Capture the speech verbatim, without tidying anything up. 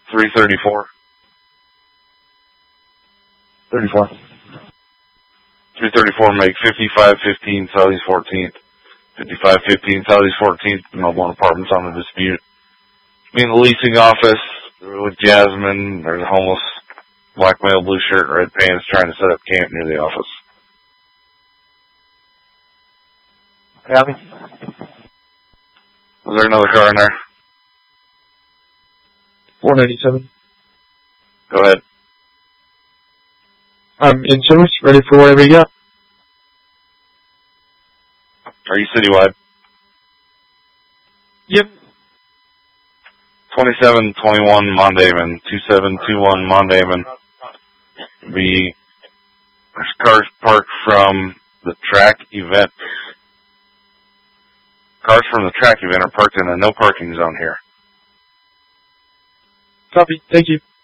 three thirty-four. thirty-four. three thirty-four make fifty-five fifteen Southeast fourteenth. fifty-five fifteen Southeast fourteenth, Melbourne Apartments on the dispute. Me in the leasing office with Jasmine. There's a homeless black male, blue shirt, red pants trying to set up camp near the office. Copy. Was there another car in there? four ninety-seven. Go ahead. I'm in service, ready for whatever you got. Are you citywide? Yep. twenty-seven twenty-one Mondaven, two seven two one Mondaven. The there's cars parked from the track event. Cars from the track event are parked in a no parking zone here. Copy. Thank you.